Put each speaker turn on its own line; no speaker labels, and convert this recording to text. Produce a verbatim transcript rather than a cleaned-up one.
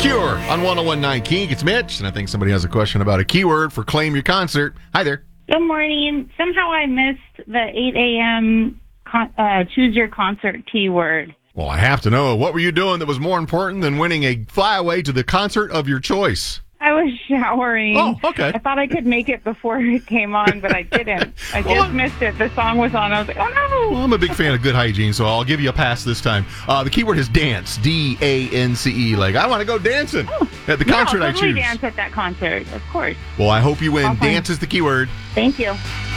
Cure on one oh one point nine Kink. It's Mitch, and I think somebody has a question about a keyword for Claim Your Concert. Hi there.
Good morning. Somehow I missed the eight a.m. Con- uh, choose your concert keyword.
Well, I have to know, what were you doing that was more important than winning a flyaway to the concert of your choice?
I was showering.
Oh, okay.
I thought I could make it before it came on, but I didn't. I just
Well,
missed it. The song was on. I was like, oh, no.
Well, I'm a big fan of good hygiene, so I'll give you a pass this time. Uh, the keyword is dance, D A N C E. Like, I want to go dancing
Oh,
at the
yeah,
concert
I'll
I
totally
choose.
dance at that concert, of course.
Well, I hope you win.
I'll find-
Dance is the keyword.
Thank you.